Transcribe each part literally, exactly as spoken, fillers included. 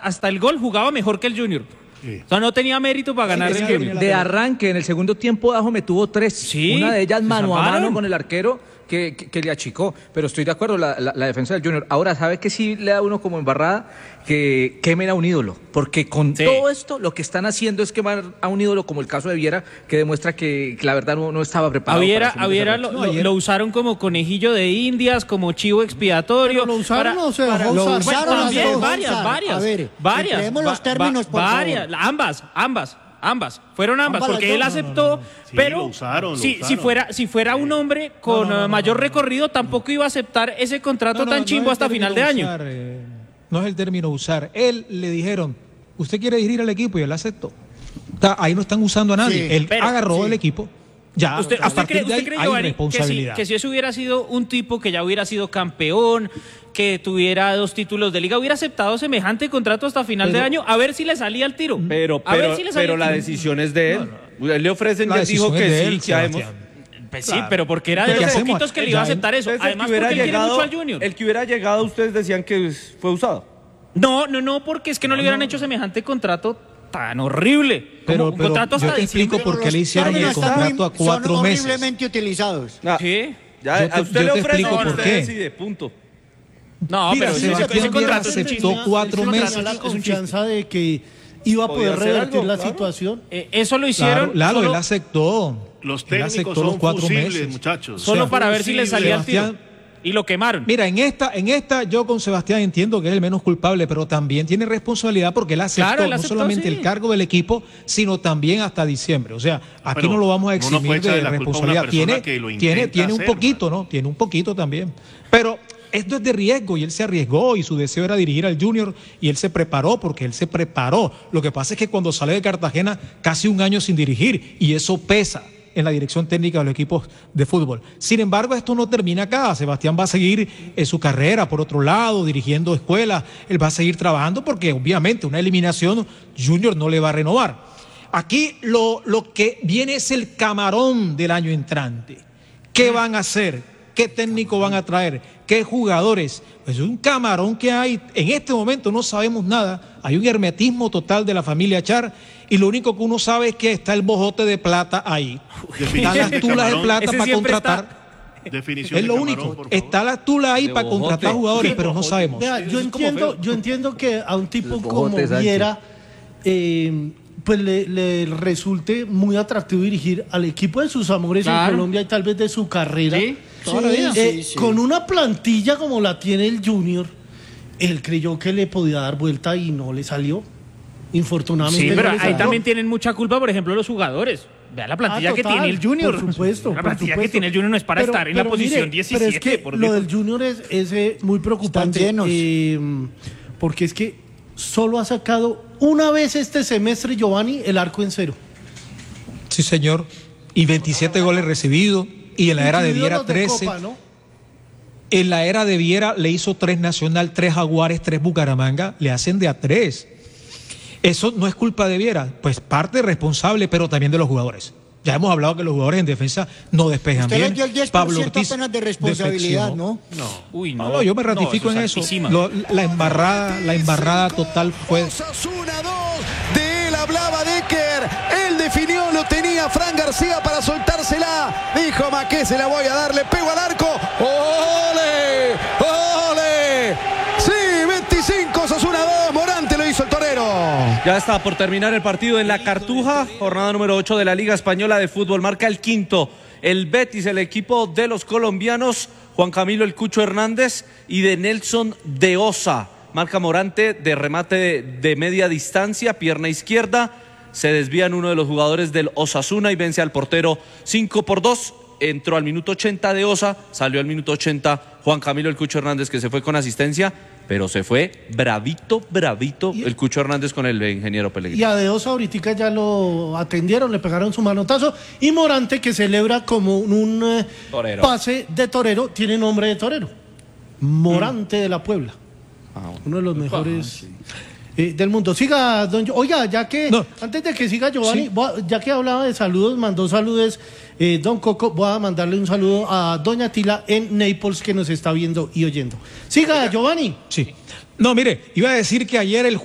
hasta el gol jugaba mejor que el Junior. Sí. O sea, no tenía mérito para ganar el Junior. De arranque, en el segundo tiempo, Dajo me tuvo tres. Sí, una de ellas mano a mano con el arquero que, que, que le achicó. Pero estoy de acuerdo, la, la, la defensa del Junior. Ahora, ¿sabe qué sí le da uno como embarrada? Que quemen a un ídolo. Porque con sí. todo esto, lo que están haciendo es quemar a un ídolo, como el caso de Viera, que demuestra que, que la verdad no, no estaba preparado. A Viera, a Viera lo, no, lo, lo usaron como conejillo de indias, como chivo expiatorio. ¿Pero lo usaron para, o se para, dejó lo usar? usaron Varias, también, varias, varias. A ver, varias. Creemos los términos, por varias, favor. Ambas, ambas. Ambas, fueron ambas, ambas porque él no, aceptó, no, no, no. Sí, pero lo usaron, lo si, usaron. si fuera si fuera un hombre con no, no, no, mayor no, no, recorrido, tampoco iba a aceptar ese contrato No, no, tan no chimbo hasta final de año. Usar, eh, no es el término usar. Él le dijeron, ¿usted quiere dirigir al equipo? Y él aceptó. Está, ahí no están usando a nadie. Sí, él pero, agarró sí. el equipo. Ya, ¿Usted, a usted partir cree, de ahí usted cree, hay Giovanni, responsabilidad. Que si, que si eso hubiera sido un tipo que ya hubiera sido campeón, que tuviera dos títulos de liga, hubiera aceptado semejante contrato hasta final pero, de año, a ver si le salía el tiro. Pero, a pero, ver si le pero la el decisión es de él. No, no. Él le ofrecen y él dijo que sí, él, ya hemos... Pues sí, pero porque era de ¿Qué los hacemos? poquitos que le iba a aceptar eso. Entonces, Además, el que hubiera porque él llegado, quiere mucho al Junior. El que hubiera llegado, ustedes decían que fue usado. No, no, no, porque es que no, no le hubieran no. hecho semejante contrato tan horrible. Pero, un pero contrato hasta yo te explico por qué le hicieron el contrato a cuatro son meses. Son horriblemente utilizados. Ah, ¿Qué? Ya, yo te, a usted yo le te ofrecen, explico no, por usted qué. decide, punto. No, Mira, pero Sebastián ese, ese contrato aceptó tenía, cuatro meses. Tenía la confianza de que iba a poder revertir algo, la claro. situación. Eh, eso lo hicieron. Claro, claro solo, él aceptó. Los él técnicos aceptó son los cuatro fusibles, meses. muchachos. Solo o sea, para ver si le salía el tiro. Sebastián, y lo quemaron. Mira, en esta, en esta yo con Sebastián entiendo que es el menos culpable, pero también tiene responsabilidad porque él aceptó, claro, él aceptó no solamente sí. el cargo del equipo, sino también hasta diciembre. O sea, aquí pero no lo vamos a eximir no de responsabilidad. Tiene, tiene, tiene un hacer, poquito, ¿no? Tiene un poquito también. Pero esto es de riesgo y él se arriesgó y su deseo era dirigir al Junior y él se preparó porque él se preparó. Lo que pasa es que cuando sale de Cartagena casi un año sin dirigir y eso pesa en la dirección técnica de los equipos de fútbol. Sin embargo, esto no termina acá. Sebastián va a seguir en su carrera por otro lado, dirigiendo escuelas. Él va a seguir trabajando porque obviamente una eliminación Junior no le va a renovar. Aquí lo, lo que viene es el camarón del año entrante. ¿Qué van a hacer? ¿Qué técnico van a traer? ¿Qué jugadores? Pues es un camarón que hay. En este momento no sabemos nada. Hay un hermetismo total de la familia Char y lo único que uno sabe es que está el bojote de plata ahí. Están las tulas de plata para contratar. Definición es lo de único. camarón, Está la tula ahí de para bojote. contratar jugadores, Sí, pero no sabemos. Vea, yo entiendo, yo entiendo que a un tipo como Sánchez. Viera, eh, pues le, le resulte muy atractivo dirigir al equipo de sus amores Claro. en Colombia y tal vez de su carrera. Sí, toda la vida. Eh, con una plantilla como la tiene el Junior, él creyó que le podía dar vuelta y no le salió. Infortunadamente. Sí, no pero le ahí salió. también tienen mucha culpa, por ejemplo, los jugadores. Vea la plantilla Ah, que total, tiene el Junior. Por supuesto. La por plantilla supuesto. que tiene el Junior no es para Pero- estar en pero la posición mire, diecisiete. Pero es que por lo Dios. del Junior es, es eh, muy preocupante. Están llenos. Eh, porque es que solo ha sacado una vez este semestre, Giovanni, el arco en cero. Sí, señor. Y veintisiete goles recibidos. Y en la era de Incluidos Viera los de trece. Copa, ¿no? En la era de Viera le hizo tres Nacional, tres Jaguares, tres Bucaramanga. Le hacen de a tres. Eso no es culpa de Viera. Pues parte responsable, pero también de los jugadores. Ya hemos hablado que los jugadores en defensa no despejan Usted bien. le dio el diez por Pablo ciento Ortiz apenas de responsabilidad, defeccionó. ¿no? Uy, No, no, yo me ratifico no, en eso. eso. Es Lo- la embarrada, la embarrada total fue. Osasuna dos, de él hablaba Decker, él definió, lo tenía Fran García para soltársela, dijo Maqué, se la voy a dar, le pego al arco, ¡ole! ¡ole! Sí, veinticinco, Osasuna dos, Morante lo hizo el torero. Ya está por terminar el partido en la Cartuja, jornada número ocho de la Liga Española de Fútbol. Marca el quinto, el Betis, el equipo de los colombianos, Juan Camilo El Cucho Hernández y de Nelson de Osa. Marca Morante de remate de, de media distancia, pierna izquierda. Se desvían uno de los jugadores del Osasuna y vence al portero cinco por dos. Entró al minuto ochenta de Osa, salió al minuto ochenta Juan Camilo El Cucho Hernández, que se fue con asistencia, pero se fue bravito, bravito el Cucho Hernández con el ingeniero Pellegrini. Y a Deosa ahorita ya lo atendieron, le pegaron su manotazo. Y Morante, que celebra como un eh, Torero. pase de torero, tiene nombre de torero. Morante mm. de la Puebla. Ah, bueno. Uno de los mejores ah, sí. eh, del mundo. Siga, don Yo- Oiga, ya que, no. antes de que siga Giovanni, sí. voy a, ya que hablaba de saludos, mandó saludos eh, don Coco, voy a mandarle un saludo a doña Tila en Naples, que nos está viendo y oyendo. Siga, Giovanni. Sí. No, mire, iba a decir que ayer el juez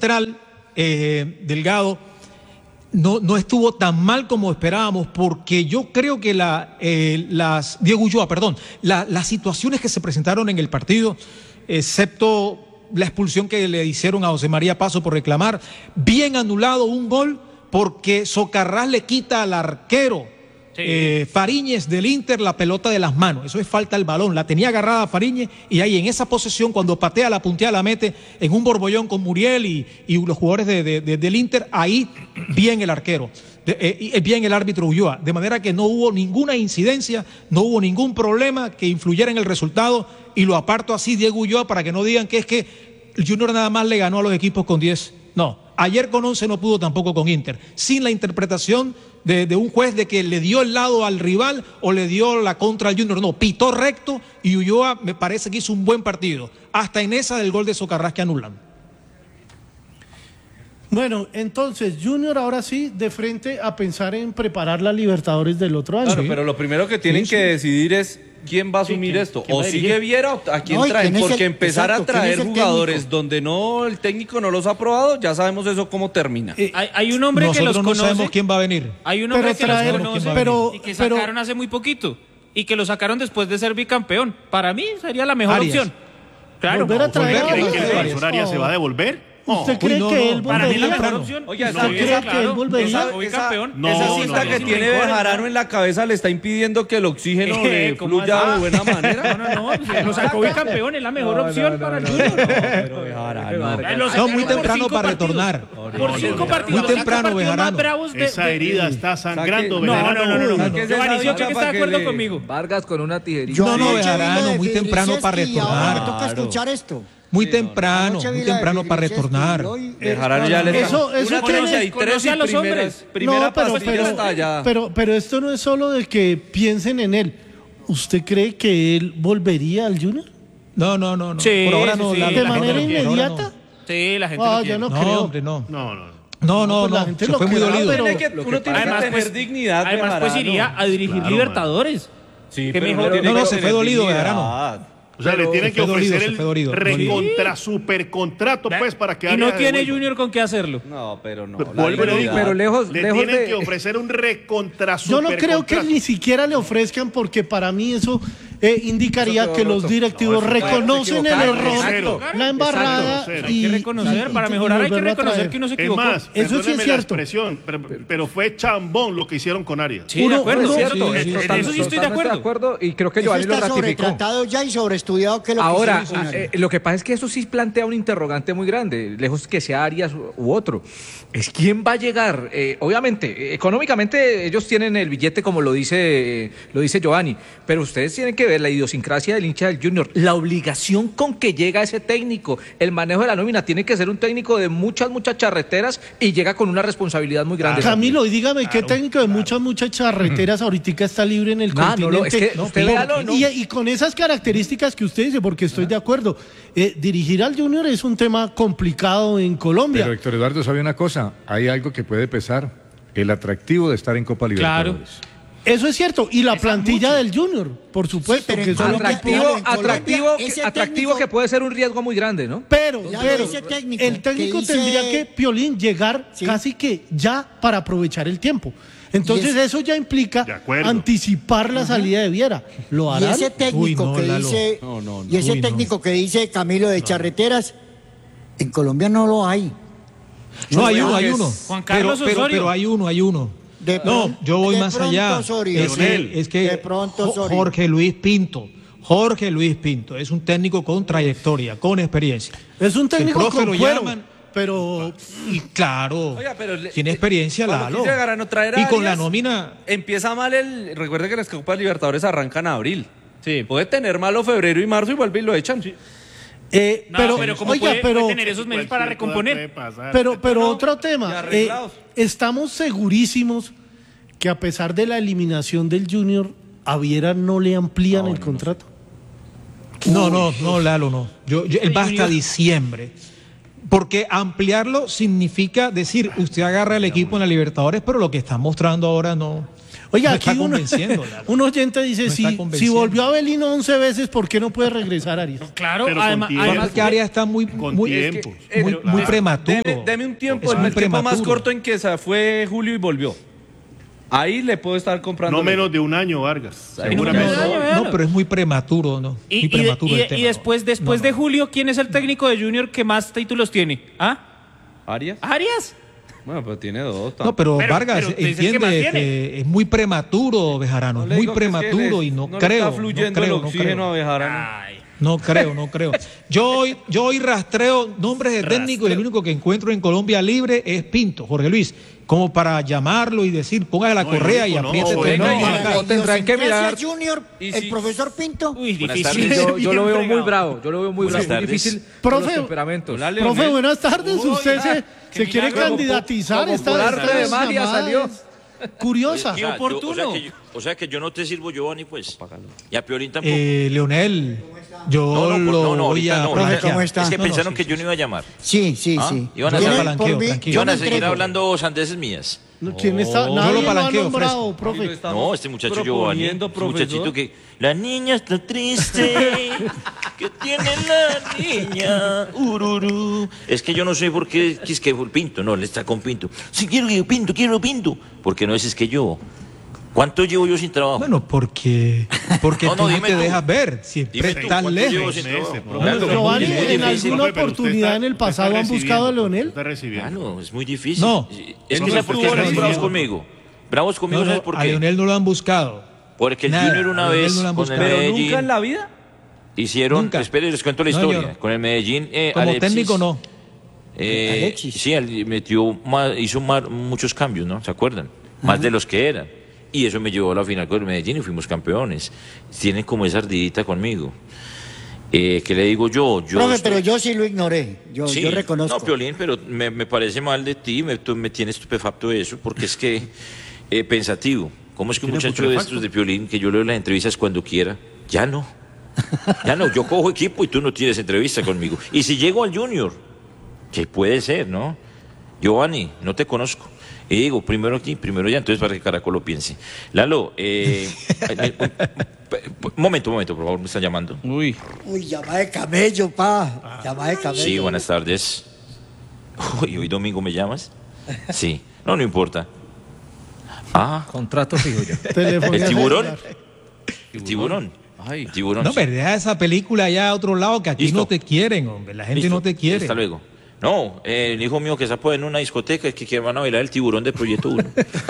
central, eh, Delgado, no, no estuvo tan mal como esperábamos, porque yo creo que la, eh, las, Diego Ulloa, perdón, la, las situaciones que se presentaron en el partido, excepto la expulsión que le hicieron a José María Paso por reclamar, bien anulado un gol, porque Socarrás le quita al arquero sí. eh, Fariñez del Inter la pelota de las manos. Eso es falta el balón. La tenía agarrada Fariñez y ahí en esa posesión, cuando patea, la puntea, la mete en un borbollón con Muriel y, y los jugadores de, de, de, del Inter, ahí bien el arquero, de, eh, bien el árbitro Ulloa. De manera que no hubo ninguna incidencia, no hubo ningún problema que influyera en el resultado, y lo aparto así, Diego Ulloa, para que no digan que es que el Junior nada más le ganó a los equipos con diez. No. Ayer con once no pudo tampoco con Inter, sin la interpretación de, de un juez de que le dio el lado al rival o le dio la contra al Junior. No, pitó recto y Ulloa me parece que hizo un buen partido, hasta en esa del gol de Socarrás que anulan. Bueno, entonces Junior ahora sí de frente a pensar en preparar la Libertadores del otro año. Claro, ¿Sí? pero lo primero que tienen sí, sí. que decidir es quién va a asumir sí, esto. O sigue Viera o a quién no, traen. Porque el, empezar exacto, a traer jugadores técnico? donde no el técnico no los ha aprobado, ya sabemos eso cómo termina. Eh, hay, hay un hombre Nosotros que los no conoce. No sabemos quién va a venir. Hay un hombre pero que traer, los conoce pero, y que sacaron pero, hace muy poquito. Y que lo sacaron después de ser bicampeón. Para mí sería la mejor Arias. opción. Claro. Volver a traer ¿Cree que el Arias. Arias se va a devolver? ¿Usted cree Uy, no, que no, él volvería? Para mí la mejor opción. Oye, ¿usted cree esa, que claro, él volvería? Esa, hoy campeón. No, esa no, cinta no, que no, tiene no, Bejarano en la cabeza le está impidiendo que el oxígeno Eh, le ¿cómo fluya así? de buena manera. No, no, no. Pues, lo sacó bicampeón. Es la mejor No, opción no, no, para el no, Junior. no, pero Bejarano. Lo No, sacaron muy por temprano cinco para partidos. retornar. Por cinco partidos. Muy temprano, los Bejarano. más bravos de, Esa de, herida está sangrando. No, no, no, no, no. Sáquese esa Giovanni, yo creo que bicha está para de que acuerdo le- conmigo. Vargas con una tijerita. No, no, anoche vi la Bejarano, de muy temprano para Fidrichevsky y ahora retornar. me toca escuchar esto. Muy temprano, Anoche vi muy la de temprano para Fidrichevsky retornar. y hoy- Bejarano ya le Eso- está. eso Una tiene- treinta y tres conoce a y los primeras- hombres. primera No, pero, pastilla pero, está ya. pero, pero esto no es solo de que piensen en él. ¿Usted cree que él volvería al Junior? No, no, no, no. Sí, Por ahora sí, no. sí. la- ¿De por ahora manera no, por ahora inmediata? no. Sí, la gente Ah, lo yo quiere. no No, creo. hombre, no. No, no. No, no, pues la no. gente Se lo fue muy querrá, dolido. pero- Tiene que- uno tiene que Además, tener pues, dignidad. además pues Bejarano. iría a dirigir Claro. Libertadores. Sí, Qué pero mejor. tiene No, no, que se tener fue dolido, dignidad. Bejarano. O sea, Pero le tienen se que fue dolido, ofrecer se el fue dolido, dolido. recontra super contrato, pues, para que Y no Arias tiene devuelva. Junior con qué hacerlo. No, pero no. Pues la vuelvo y le digo, dignidad. pero lejos- le lejos tienen de- que ofrecer un recontra Yo super no creo que contrato. ni siquiera le ofrezcan, porque para mí eso eh, indicaría Eso que quedó los roto. directivos No, eso quedó- reconocen el se error, equivocaron. la embarrada Exacto. y Hay que reconocer, y- para y mejorar hay que volverlo a reconocer traer. que uno se Es equivocó. Eso más, sí es perdóneme la cierto. expresión, pero, pero fue chambón lo que hicieron con Arias. Sí, de Uno- acuerdo. uno- Sí, Cierto, sí, es sí, en total- eso sí estoy de totalmente acuerdo. y creo que Eso Giovanni lo está ratificó. sobretratado ya y sobreestudiado que lo que Ahora, hicieron con eh, Arias. lo que pasa es que eso sí plantea un interrogante muy grande, lejos que sea Arias u, u otro. Es quién va a llegar. Eh, obviamente, eh, económicamente ellos tienen el billete, como lo dice, eh, lo dice Giovanni, pero ustedes tienen que ver la idiosincrasia del hincha del Junior, la obligación con que llega ese técnico, el manejo de la nómina. Tiene que ser un técnico de muchas, muchas charreteras y llega con una responsabilidad muy grande. Camilo, y dígame, ¿qué técnico de muchas, muchas charreteras ahorita está libre en el No, no, continente? no, es que usted Por- véalo, no. y, y con esas características que usted dice, porque estoy de acuerdo, eh, dirigir al Junior es un tema complicado en Colombia. Pero Héctor Eduardo, ¿sabe una cosa? Hay algo que puede pesar, el atractivo de estar en Copa Claro. Libertadores. Eso es cierto, y la plantilla del Junior, por supuesto. pero que en son Colombia- Atractivo, en Colombia, atractivo, ese atractivo técnico- que puede ser un riesgo muy grande, ¿no? Pero, Claro, pero ese técnico el técnico que dice- tendría que, Piolín, llegar Sí. casi que ya para aprovechar el tiempo. Entonces Y es- eso ya implica De acuerdo. anticipar la salida de Viera. ¿Lo Y harán? ese técnico Uy, no, que Lalo. dice, No, no, no. y ese Uy, no. técnico que dice Camilo de charreteras, en Colombia no lo hay. No, hay uno, hay es uno. Juan Carlos pero, pero, Osorio. pero hay uno, hay uno. De No, pron- yo voy de más pronto allá. Osorio. Es, Leonel. que- es que De pronto Jo- Osorio. Jorge Luis Pinto, Jorge Luis Pinto, es un técnico con trayectoria, con experiencia. Es un técnico El profe con lo cuero, llaman. pero Y claro, Oiga, pero le- tiene experiencia, cuando Lalo. quise llegar a no traer a Y con la Arias, nómina, Empieza mal el. Recuerde que las Copas Libertadores arrancan en abril. Sí. Puede tener malo febrero y marzo y vuelve y lo echan. eh, No, pero, pero, ¿cómo oiga, puede, pero, puede tener esos meses para Cualquier cosa recomponer? puede pasar. pero, pero no, otro ya tema. eh, arreglados. estamos segurísimos que a pesar de la eliminación del Junior, a Viera no le amplían el contrato. no, no, no, Lalo, no. Yo, yo- él va hasta Junior. diciembre. Porque ampliarlo significa decir, usted agarra el equipo en la Libertadores, pero lo que está mostrando ahora no. Oiga, Me aquí está un, convenciendo, Lara. un oyente dice, Me está si, si convenciendo. volvió a Belino once veces, ¿por qué no puede regresar Arias? Claro, Pero con además, tiempo. además Además que Arias está muy, Con muy, tiempo. muy, muy Claro. prematuro. Deme, deme un tiempo, Es el muy tiempo más prematuro. corto en que se fue Julio y volvió. Ahí le puedo estar comprando. No menos de un año, Vargas. Ahí No, Seguramente. no, no, pero es muy prematuro, ¿no? Y, muy y de- prematuro y de- el tema. y después, después No, no. de Julio, ¿quién es el técnico de Junior que más títulos tiene? ¿Ah? ¿Arias? ¿Arias? Bueno, pero tiene dos. No, pero, Pero- Vargas pero es el que más entiende tiene. que es muy prematuro, Bejarano, No es le muy digo que es que prematuro le- y no, no le creo, está fluyendo no creo, el no oxígeno creo. a Bejarano. Ay. No creo, no creo. Yo hoy, yo hoy rastreo nombres de técnico y el único que encuentro en Colombia libre es Pinto, Jorge Luis, como para llamarlo y decir, póngale la No, correa el y único no, apriete bueno, todo. no, acá. no, tendrán que mirar. Idiosincrasia Junior, Y el si- profesor Pinto. Uy, Buenas difícil. tardes. Yo, yo lo veo muy Fregado. bravo, yo lo veo muy Buenas bravo, muy tardes. difícil por Profe, los temperamentos. Hola, Profe, Leonel. buenas tardes. Uy, Usted ah, se, qué se quiere milagro. candidatizar. Como Esta, por arte esta de magia llamada salió. es Curiosa. O sea, yo- oportuno. o, sea que yo, o sea que yo no te sirvo, Giovanni, pues. Y a Piolín tampoco. Eh, Leonel, yo no, no, por- lo no, no, voy ahorita a no. Profe, plantear. ¿cómo está? Es que No, no, pensaron sí, que sí, yo no iba a llamar. Sí, sí, ¿Ah? sí. Iban a Yo lo hacer- palanqueo, por mí, tranquilo. yo Iban me a seguir entrego. hablando sandeces mías. No, ¿Quién está? yo Nadie lo lo ha palanqueo, nombrado, Aquí lo profe. estamos No, este muchacho Giovanni, proponiendo, este muchachito profesor. que la niña está triste, que tiene la niña, ururú. Es que yo no sé por qué es que Pinto, no, él está con Pinto. Si quiero que Pinto, quiero Pinto, porque no es que yo. ¿Cuánto llevo yo sin trabajo? Bueno, porque, porque No, no, tú no dime te tú. dejas ver, siempre Dime tú, estás ¿cuánto llevo lejos. sin Meses, trabajo? profe. Claro, Giovanni, muy ¿en difícil. alguna Profe, pero usted oportunidad está- en el usted pasado está han buscado a recibiendo, Leonel? Está recibiendo. Claro, es muy difícil. No. Es Él que no ¿sabe por qué estuvo están bravos recibiendo. conmigo? Bravos conmigo, No, ¿sabes no, por a qué? Leonel no lo han buscado. Porque el Nada, Junior una a Leonel vez no lo han con el buscado. Pero Medellín nunca en la vida. hicieron, Nunca. espere, les cuento la No, historia. señor. Con el Medellín, eh, Como Alexis, técnico no. eh, Alexis. sí, él metió más- hizo más- muchos cambios, ¿no? ¿Se acuerdan? Más de los que eran. Y eso me llevó a la final con el Medellín y fuimos campeones. Tienen como esa ardidita conmigo. Eh, ¿Qué le digo yo? yo Profe, estoy- pero yo sí lo ignoré. Yo, Sí, yo reconozco. No, Piolín, pero me, me parece mal de ti, me, tú me tiene estupefacto eso, porque es que, eh, pensativo, ¿cómo es que un muchacho de estos de Piolín, que yo leo las entrevistas cuando quiera, ya no? Ya no, yo cojo equipo y tú no tienes entrevista conmigo. Y si llego al Junior, que puede ser, ¿no? Giovanni, no te conozco. Y digo, primero aquí, primero ya, entonces para que Caracol lo piense. Lalo, eh, eh, un momento, un momento, por favor, me están llamando. Uy. Uy, llamada de camello, pa. Llamada de camello. Sí, buenas tardes. Uy, ¿hoy domingo me llamas? Sí, no, no importa. Ah, Contrato fijo ya. Telefonía ¿el tiburón? celular. El tiburón. Ay. El tiburón. No, sí. pero deja esa película allá a otro lado, que aquí Listo. no te quieren, hombre. La gente Listo. no te quiere. Hasta luego. No, eh, el hijo mío que se apoya en una discoteca es que quieren van a bailar el tiburón de Proyecto uno.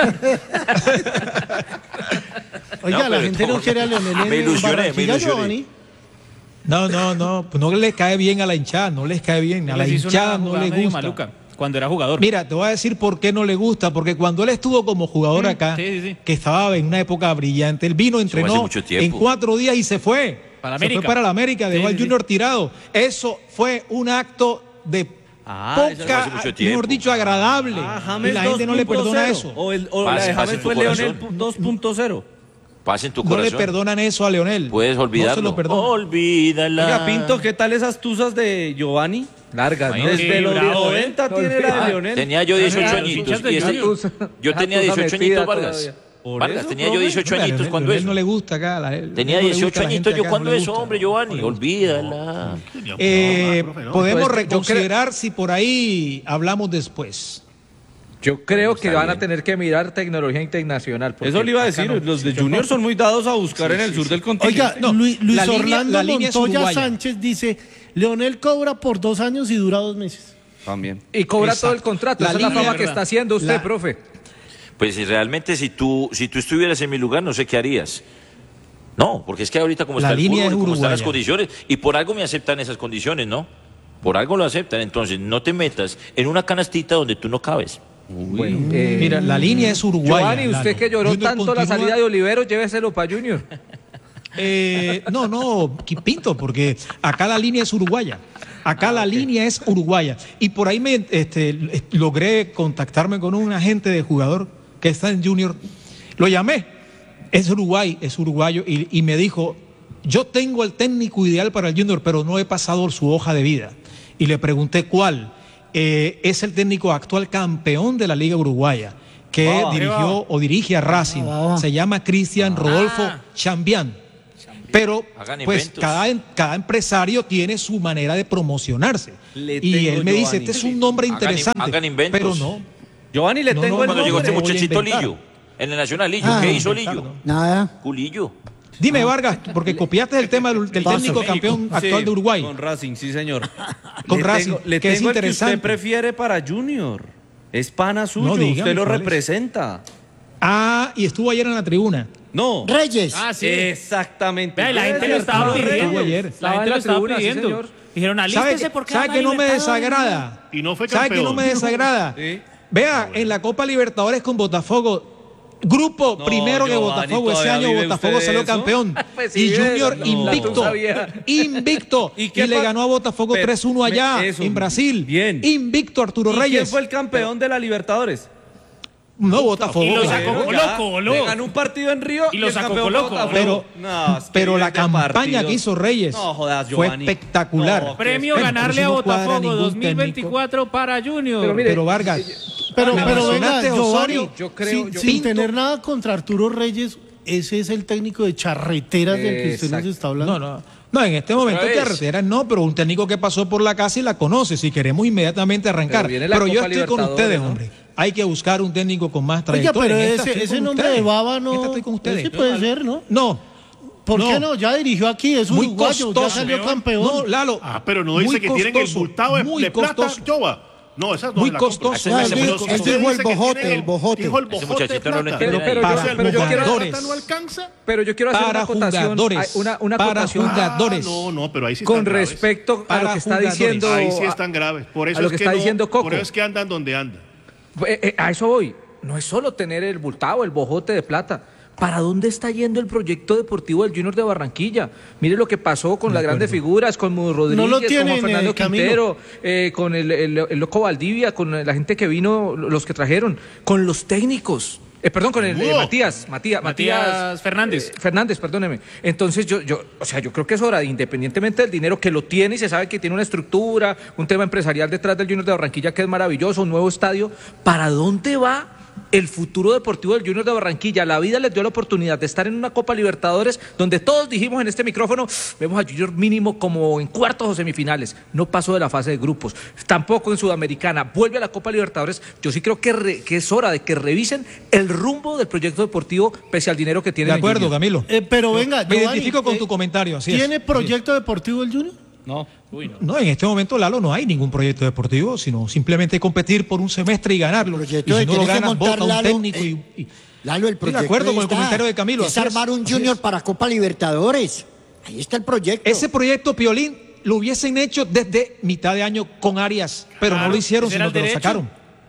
Oiga, No, la pero gente no no, quiere a Leonel en me ilusioné, me Barranquilla, ilusioné. Giovanni. No, no, no, pues no les cae bien a la hinchada, no les cae bien. A la Les hizo una hinchada no jugada le medio gusta. maluca cuando era jugador. Mira, te voy a decir por qué no le gusta, porque cuando él estuvo como jugador Mm, acá, sí, sí, sí. que estaba en una época brillante, él vino, hace entrenó mucho tiempo. en cuatro días y se fue. Para se América. fue para la América, dejó Sí, al sí, sí. Junior tirado. Eso fue un acto de Ah, eso fue poca, hace mucho mejor tiempo. dicho, agradable. Ah, y James la gente no le perdona dos punto eso. cero. O, el, o la Pase, de pase James tu fue Leonel corazón. dos punto cero. Paz en tu No le corazón. perdonan eso a Leonel. Puedes No olvidarlo. se lo perdonan. Olvídala. Oiga, Pinto, ¿qué tal esas tuzas de Giovanni? Largas, ¿no? Imagínate. Desde los bravo, ¿eh? noventa tiene la de Leonel. Tenía yo dieciocho Los añitos. hinchas del y este- Junior. yo tenía Esa tusa dieciocho metida añitos, Vargas. todavía. Por Vargas, eso, tenía yo profe. dieciocho Mira, añitos Leonel- cuando Leonel eso. no le gusta acá. la- él- Tenía no le dieciocho gusta a la añitos gente yo acá, cuando no le eso, gusta. hombre, Giovanni. Olvídala. Eh, No, profe, no. podemos Entonces, yo reconsiderar si por ahí hablamos después. Yo creo que Está van a bien. tener que mirar tecnología internacional. porque Eso le iba a acá decir, no. los de Junior son muy dados a buscar en el sur del continente. Oiga, No, Luis, Luis la línea- Orlando la línea es Montoya uruguaya. Sánchez dice, Leonel cobra por dos años y dura dos meses. También. Y cobra Exacto. todo el contrato. La Esa es la línea- fama que está haciendo usted, La- profe. Pues si realmente si tú, si tú estuvieras en mi lugar, no sé qué harías. No, porque es que ahorita como La está el línea fútbol, es como están las uruguaya. condiciones, y por algo me aceptan esas condiciones, ¿no? Por algo lo aceptan, entonces no te metas en una canastita donde tú no cabes. Bueno, eh, Mira, la línea es uruguaya. Giovanni, usted Lalo. que lloró Junior tanto la continúa- salida de Olivero, lléveselo para Junior. Eh, no, no, Pinto, porque acá la línea es uruguaya. Acá la línea es uruguaya. Y por ahí me este, logré contactarme con un agente de jugador que está en Junior. Lo llamé. Es Uruguay, es uruguayo. Y, y me dijo, yo tengo el técnico ideal para el Junior, pero no he pasado su hoja de vida. Y le pregunté cuál. Eh, es el técnico actual campeón de la Liga Uruguaya. que Baba. dirigió o dirige a Racing. Baba. Se llama Cristian Rodolfo Ah. Chambián. Pero Hagan pues inventos. cada, cada empresario tiene su manera de promocionarse. Le Y tengo, él me dice, Giovanni. este es un nombre Hagan in- interesante. hagan inventos. Pero no. Giovanni, le No, tengo no, el Cuando llegó nombre. este voy a muchachito inventar. Lillo, en el Nacional Lillo, Ah, ¿qué hizo inventar, Lillo? ¿no? Nada. Culillo. Dime, Vargas, porque copiaste el tema del, del Paso. técnico campeón actual Sí, de Uruguay. Con Racing, sí, señor. Con Le Racing, tengo- le que es tengo el interesante. usted prefiere para Junior. Es pana suyo, No, dígame, usted lo ¿cuál es? representa. Ah, y estuvo ayer en la tribuna. No. Reyes. Ah, sí. Exactamente. Vea, y la gente lo estaba Arturo Reyes. pidiendo. Ayer. La Estaba gente en lo la estaba tribuna, sí, pidiendo. señor. Dijeron, ¿Sabe, alístese que- porque ¿sabe van a que no me Libertadores. desagrada? Y no fue ¿Sabe que campeón. no me desagrada? Sí. Vea, en la Copa Libertadores con Botafogo, grupo No, primero que Giovanni, Botafogo, ese ¿todavía año vive Botafogo usted salió eso? campeón. Pues sí, y Junior no, invicto, la tusa vieja. invicto. ¿Y Y, qué le pa- ganó a Botafogo Pero, tres uno allá, me- eso, en Brasil. bien. Invicto Arturo ¿Y Reyes. quién fue el campeón de la Libertadores? No, Botafogo. Y lo claro. sacó Bueno, Colo ya, Colo. le ganó un partido en Río Y lo el sacó campeón Colo fue Colo. Botafogo. Pero, No, es que pero la viven de campaña partidos. que hizo Reyes No, jodas, fue Giovanni. espectacular. No, Premio Bueno, ganarle pero a eso no cuadra Botafogo ningún dos mil veinticuatro para Junior. Pero mire, Pero Vargas, Pero, me pero venga, mencionaste, Giovanni, Osorio, yo creo- sin, yo- sin Pinto. tener nada contra Arturo Reyes, ese es el técnico de charreteras del que usted nos Exacto. está hablando. No, no. No, en este momento vez. carreteras no, pero un técnico que pasó por la casa y la conoce, si queremos inmediatamente arrancar. Pero viene la Pero yo Copa estoy con Libertadores, ustedes, ¿no? hombre. Hay que buscar un técnico con más Oiga, trayectoria. pero En esta ese, estoy ese con nombre ustedes. de Baba En no. esta estoy con ustedes. Ese puede ser, ¿no? No. ¿Por no. qué no? Ya dirigió aquí, es Muy uruguayo, ya costoso. salió campeón. No, Lalo. Ah, pero no dice muy que tienen el costoso, bultado de, muy de plata, costoso. Joba. No, esas no Muy se la compro. costoso. No, él ese dijo- muchacho- él Usted dijo el dice que bojote, tiene el bojote. Dijo el Ese bojote de muchachito no lo plata. entiende Pero, pero, Para yo, pero yo quiero, jugadores. ¿Plata no alcanza? pero yo quiero hacer Para una acotación. jugadores. hay Una, una Para acotación jugadores. Ah, no, no, pero ahí sí están con graves. respecto a lo Para que está jugadores. diciendo. Ahí sí están graves. Por eso a lo es que que está no- diciendo Coco. Por eso es que andan donde andan. Eh, eh, a eso voy. No es solo tener el bultado, el bojote de plata. ¿Para dónde está yendo el proyecto deportivo del Junior de Barranquilla? Mire lo que pasó con las grandes figuras, con Mudo Rodríguez, No lo con tienen, Juan Fernando eh, Camilo. Quintero, eh, con el, el- el loco Valdivia, con la gente que vino, los que trajeron, con los técnicos. Eh, perdón, con el eh, Mudo. Matías, Matías, Matías Fernández. eh, Fernández, perdóneme. Entonces yo, yo, o sea, yo creo que es hora, independientemente del dinero que lo tiene y se sabe que tiene una estructura, un tema empresarial detrás del Junior de Barranquilla que es maravilloso, un nuevo estadio. ¿Para dónde va el futuro deportivo del Junior de Barranquilla? La vida les dio la oportunidad de estar en una Copa Libertadores donde todos dijimos en este micrófono, vemos a Junior mínimo como en cuartos o semifinales. No pasó de la fase de grupos, tampoco en Sudamericana. Vuelve a la Copa Libertadores. Yo sí creo que, re- que es hora de que revisen el rumbo del proyecto deportivo pese al dinero que tiene. De acuerdo, Camilo. Eh, pero venga, Me Giovanni, identifico con eh, tu comentario. Así es. ¿tiene Así es. proyecto deportivo el Junior? No. No, en este momento, Lalo, no hay ningún proyecto deportivo, sino simplemente competir por un semestre y ganarlo. Y Proyecto si de no lo tiene que ganas, montar vota un Lalo, técnico eh, y, y- Lalo, el Estoy de proyecto acuerdo ahí con el está. comentario de Camilo, Es así es, armar un así Junior es. para Copa Libertadores. Ahí está el proyecto. Ese proyecto, Piolín, lo hubiesen hecho desde mitad de año con Arias, pero no lo hicieron, ese era sino el que lo derecho. sacaron.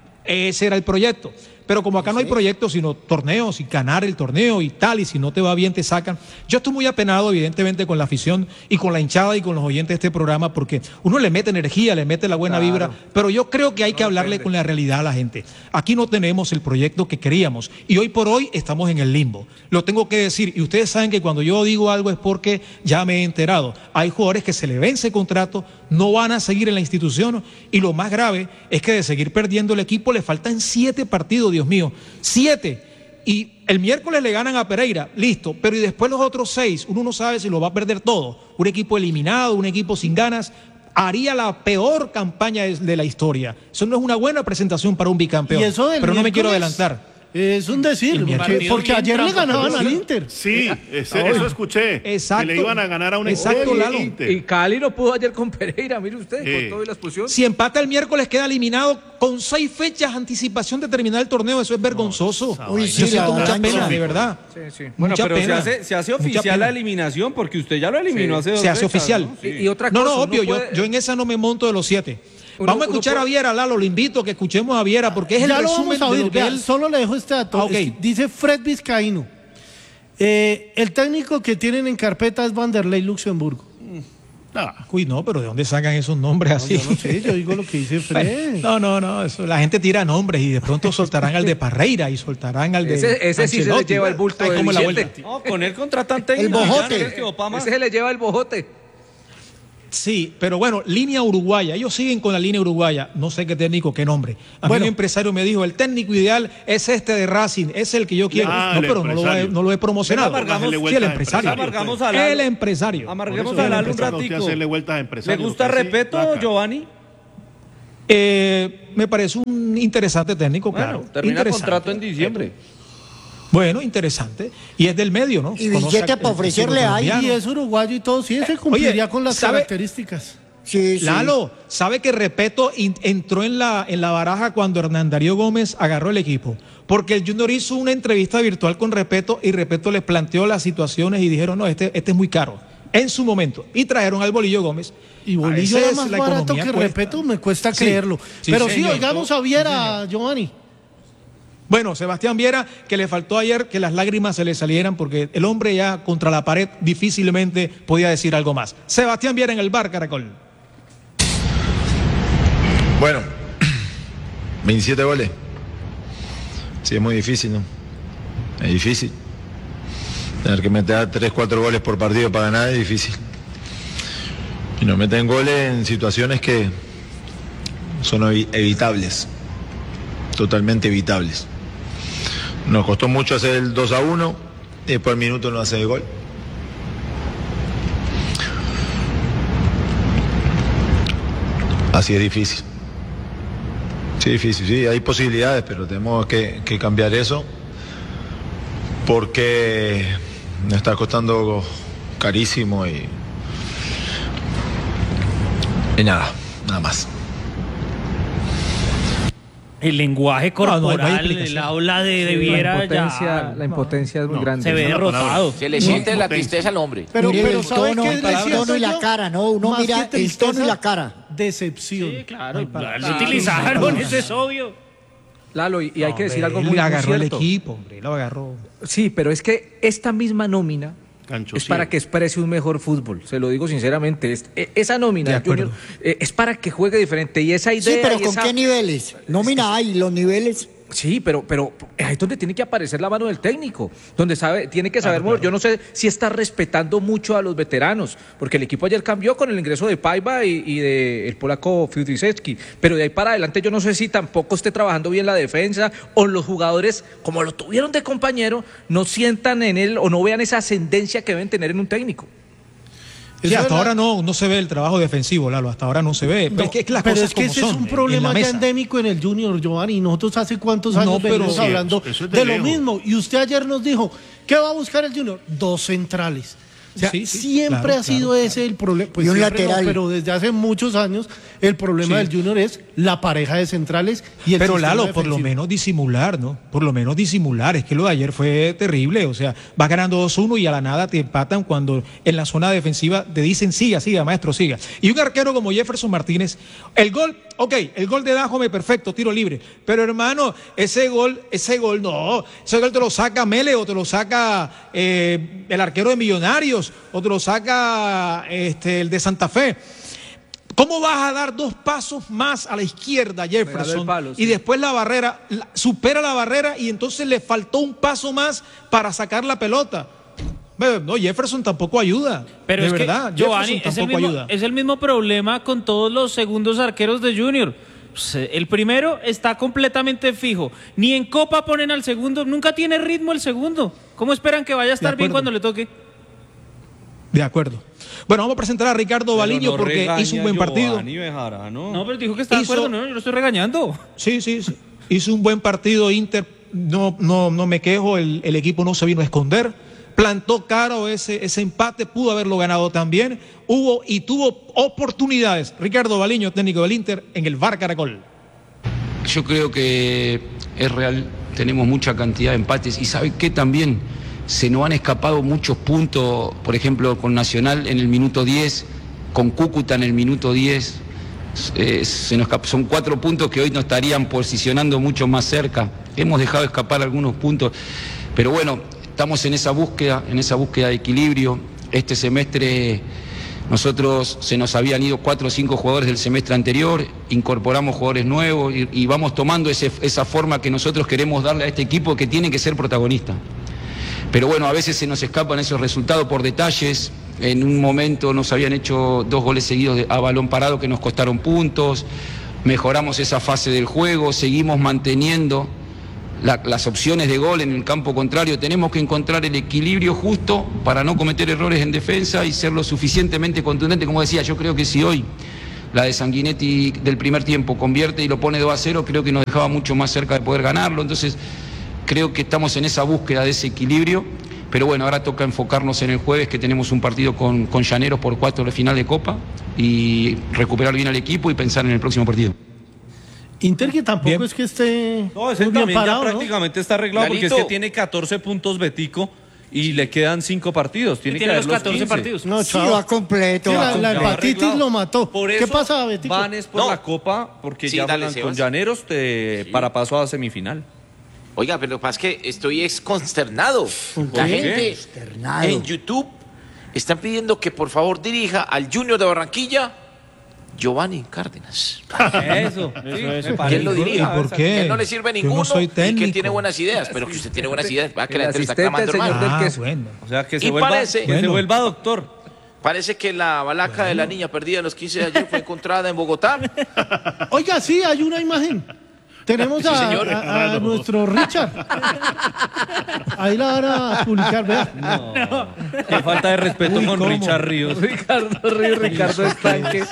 Ese era el proyecto. Pero como acá no hay proyectos, sino torneos y ganar el torneo y tal, y si no te va bien te sacan. Yo estoy muy apenado, evidentemente, con la afición y con la hinchada y con los oyentes de este programa, porque uno le mete energía, le mete la buena Claro. vibra, pero yo creo que hay que hablarle con la realidad a la gente. Aquí no tenemos el proyecto que queríamos y hoy por hoy estamos en el limbo. Lo tengo que decir, y ustedes saben que cuando yo digo algo es porque ya me he enterado. Hay jugadores que se le vence contrato, no van a seguir en la institución y lo más grave es que de seguir perdiendo el equipo le faltan siete partidos, Dios mío, siete. Y el miércoles le ganan a Pereira, listo, pero y después los otros seis, uno no sabe si lo va a perder todo. Un equipo eliminado, un equipo sin ganas, haría la peor campaña de de la historia. Eso no es una buena presentación para un bicampeón, Y eso del pero no me quiero miércoles, adelantar. Es un decir, El porque, miércoles. porque ayer le Partido bien ganaban al trampa. Inter. Sí, ese- eso escuché. Exacto. Que le iban a ganar a un Exacto, equipo de Lalo. Inter. Y Cali no pudo ayer con Pereira, mire usted, Sí. con todo y la expulsión. Si empata el miércoles queda eliminado con seis fechas anticipación de terminar el torneo, eso es vergonzoso. Uy, sí, Yo siento la mucha verdad, pena, sí. de verdad. Sí, sí. Bueno, Mucha pero pena. se hace, se hace Mucha oficial pena. la eliminación porque usted ya lo eliminó Sí. hace dos Se hace fechas, oficial. ¿no? Sí. Y, y otra No, cosa, no, uno obvio, yo, puede- yo en esa no me monto de los siete. Uno- Vamos a uno escuchar puede- a Viera, Lalo, lo invito a que escuchemos a Viera porque es el Ya lo resumen vamos a de oír, lo que vea, él... solo le dejo este dato. Ah, ok. Es que dice Fred Vizcaíno. Eh, el técnico que tienen en carpeta es Vanderlei Luxemburgo. Ah, Uy, no, pero ¿de dónde sacan esos nombres así? Yo no sé, yo digo lo que dice Fred. No, no, no, eso, la gente tira nombres y de pronto soltarán al de Parreira y soltarán al de Ese- ese sí se le Ancelotti. lleva el bulto Ay, del cómo la billete. vuelta. No, con él contratan técnico. El bojote. ya, no es que Opa más. Ese se le lleva el bojote. Sí, pero bueno, línea uruguaya, ellos siguen con la línea uruguaya, no sé qué técnico, qué nombre. A bueno, mí un empresario me dijo, el técnico ideal es este de Racing, es el que yo quiero. Ah, no, pero no lo, he, no lo he promocionado. Sí, el empresario. Amargamos a Lalo. El empresario. Amargamos a Lalo un ratico. ¿Le gusta Repeto, Giovanni? Eh, me parece un interesante técnico, bueno, claro. Termina el contrato en diciembre. Bueno, interesante. Y es del medio, ¿no? Y billete para ofrecerle ahí. Y es uruguayo y todo. Sí, se cumpliría Oye, con las ¿sabe? características. Sí, sí. Lalo, ¿sabe que Repeto entró en la, en la baraja cuando Hernán Darío Gómez agarró el equipo? Porque el Junior hizo una entrevista virtual con Repeto y Repeto les planteó las situaciones y dijeron, no, este, este es muy caro. En su momento. Y trajeron al Bolillo Gómez. Y Bolillo era más barato que cuesta. Repeto, me cuesta sí, creerlo. Sí, Pero sí, señor, oigamos a Viera, sí, Giovanni. Bueno, Sebastián Viera, que le faltó ayer que las lágrimas se le salieran porque el hombre ya contra la pared difícilmente podía decir algo más. Sebastián Viera en el bar, Caracol. Bueno, veintisiete goles. Sí, es muy difícil, ¿no? Es difícil. Tener que meter tres, cuatro goles por partido para ganar es difícil. Y nos meten goles en situaciones que son evitables. Totalmente evitables. Nos costó mucho hacer el dos a uno y después al minuto no hace el gol. Así es difícil. Sí, difícil, sí, hay posibilidades, pero tenemos que, que cambiar eso porque nos está costando carísimo y, y nada, nada más. El lenguaje corporal, no, no el habla de, de Viera, la impotencia, ya, la impotencia no, es muy no, grande. Se ve derrotado. Se le siente no, la tristeza al hombre. Pero, pero, pero el tono, el tono y la cara, ¿no? Uno mira el tono y la cara. Decepción. Sí, claro. Ay, para, lo utilizaron, eso es obvio. Lalo, y, y hay no, que decir hombre, algo muy, muy agarró muy cierto. El equipo, hombre, lo agarró. Sí, pero es que esta misma nómina Cancho, es sí. para que exprese un mejor fútbol, se lo digo sinceramente. Es, esa nómina, Junior, es para que juegue diferente y esa idea... Sí, pero ¿con esa... qué niveles? Nómina hay, los niveles... Sí, pero, pero ahí es donde tiene que aparecer la mano del técnico, donde sabe, tiene que saber, claro, claro. Yo no sé si está respetando mucho a los veteranos, porque el equipo ayer cambió con el ingreso de Paiva y, y de el polaco Fiudrisewski, pero de ahí para adelante yo no sé si tampoco esté trabajando bien la defensa o los jugadores, como lo tuvieron de compañero, no sientan en él o no vean esa ascendencia que deben tener en un técnico. Sí, hasta ahora no, no se ve el trabajo defensivo, Lalo, hasta ahora no se ve. No, es que, es que las pero cosas es que ese son, es un problema ya endémico en el Junior, Giovanni. Nosotros hace cuántos años no, venimos sí, hablando eso, eso de, de lo mismo. Y usted ayer nos dijo, ¿qué va a buscar el Junior? Dos centrales. O sea, sí, sí, siempre claro, ha sido claro, ese claro. el problema. Pues y un lateral. No, pero desde hace muchos años el problema sí. del Junior es la pareja de centrales y el Pero Lalo, defensivo. Por lo menos disimular, ¿no? Por lo menos disimular. Es que lo de ayer fue terrible. O sea, vas ganando dos uno y a la nada te empatan cuando en la zona defensiva te dicen siga, siga, maestro, siga. Y un arquero como Jefferson Martínez, el gol, ok, el gol de Dájome, perfecto, tiro libre. Pero hermano, ese gol, ese gol no. Ese gol te lo saca Mele o te lo saca eh, el arquero de Millonarios o te lo saca este, el de Santa Fe. ¿Cómo vas a dar dos pasos más a la izquierda, Jefferson? Palo, sí. Y después la barrera, la, supera la barrera y entonces le faltó un paso más para sacar la pelota. No, Jefferson tampoco ayuda. Pero de es verdad, que, Giovanni, es el, mismo, es el mismo problema con todos los segundos arqueros de Junior. El primero está completamente fijo. Ni en Copa ponen al segundo, nunca tiene ritmo el segundo. ¿Cómo esperan que vaya a estar bien cuando le toque? De acuerdo. Bueno, vamos a presentar a Ricardo Baliño no porque hizo un buen partido. Bejara, ¿no? no, pero dijo que está hizo... de acuerdo, no, yo lo estoy regañando. Sí, sí, sí. Hizo un buen partido Inter, no, no, no me quejo, el, el equipo no se vino a esconder. Plantó caro ese, ese empate, pudo haberlo ganado también. Hubo y tuvo oportunidades. Ricardo Baliño, técnico del Inter, en el V A R Caracol. Yo creo que es real, tenemos mucha cantidad de empates y ¿sabe qué también? Se nos han escapado muchos puntos, por ejemplo, con Nacional en el minuto diez, con Cúcuta en el minuto diez. Eh, se nos escapó, son cuatro puntos que hoy nos estarían posicionando mucho más cerca. Hemos dejado escapar algunos puntos, pero bueno, estamos en esa búsqueda, en esa búsqueda de equilibrio. Este semestre nosotros se nos habían ido cuatro o cinco jugadores del semestre anterior, incorporamos jugadores nuevos y, y vamos tomando ese, esa forma que nosotros queremos darle a este equipo que tiene que ser protagonista. Pero bueno, a veces se nos escapan esos resultados por detalles, En un momento nos habían hecho dos goles seguidos de, a balón parado que nos costaron puntos. Mejoramos esa fase del juego, seguimos manteniendo la, las opciones de gol en el campo contrario. Tenemos que encontrar el equilibrio justo para no cometer errores en defensa y ser lo suficientemente contundente. Como decía, yo creo que si hoy la de Sanguinetti del primer tiempo convierte y lo pone dos a cero, creo que nos dejaba mucho más cerca de poder ganarlo. Entonces creo que estamos en esa búsqueda de ese equilibrio, pero bueno, ahora toca enfocarnos en el jueves, que tenemos un partido con, con Llaneros por cuatro de final de Copa, y recuperar bien al equipo y pensar en el próximo partido. Inter, que tampoco bien. Es que esté no, ese muy también bien parado, ya ¿no? prácticamente está arreglado, Lalito, porque es que tiene catorce puntos Betico y le quedan cinco partidos. Tiene, tiene que los catorce quince partidos. No, sí, va completo. Sí, va la, completo. la hepatitis lo mató. Por ¿Qué eso pasa, Betico? Van es por no. la Copa, porque sí, ya dale, van con Sebas. Llaneros te, sí. para paso a semifinal. Oiga, pero lo que pasa es que estoy exconsternado. La gente Consternado. en YouTube están pidiendo que por favor dirija al Junior de Barranquilla Giovanni Cárdenas. Eso, eso, eso. Que él lo dirija. ¿Y por qué? Que él no le sirve ninguno no soy y que él técnico. tiene buenas ideas. Pero que usted tiene buenas ideas. Va, que El la gente está asistente clamando, del señor hermano. del Ah, queso. bueno. O sea, que se, Y vuelva, parece- que se Bueno. vuelva doctor. Parece que la balaca de la niña perdida en los quince de ayer fue encontrada en Bogotá. Oiga, sí, hay una imagen. Tenemos Sí, a, señor. a- a nuestro Richard. Ahí la van a publicar, vea. No. Qué falta de respeto Uy, con ¿cómo? Richard Ríos. Ricardo Ríos, Ricardo Estanque.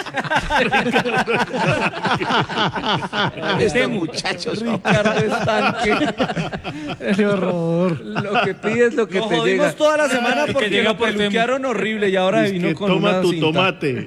Este muchacho. Ricardo Estanque. Qué horror. Lo que pides, lo que Lo te jodimos llega. toda la semana porque llega lo por Temu. peluquearon horrible y ahora Es vino que con toma una tu cinta. tomate.